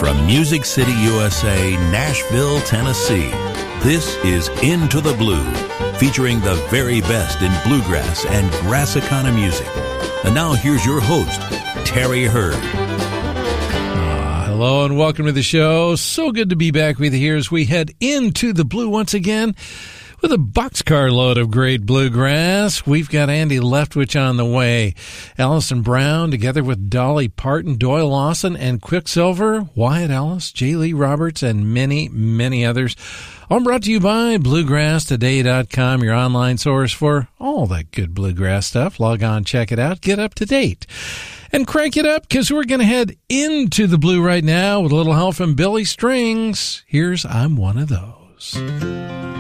From Music City, USA, Nashville, Tennessee, this is Into the Blue, featuring the very best in bluegrass and Grassicana music. And now here's your host, Terry Hurd. Hello and welcome to the show. So good to be back with you here as we head into the blue once again with a boxcar load of great bluegrass. We've got Andy Leftwich on the way. Alison Brown together with Dolly Parton, Doyle Lawson, and Quicksilver, Wyatt Ellis, J. Lee Roberts, and many, many others. All brought to you by BluegrassToday.com, your online source for all that good bluegrass stuff. Log on, check it out, get up to date. And crank it up, because we're going to head into the blue right now with a little help from Billy Strings. Here's I'm One of Those.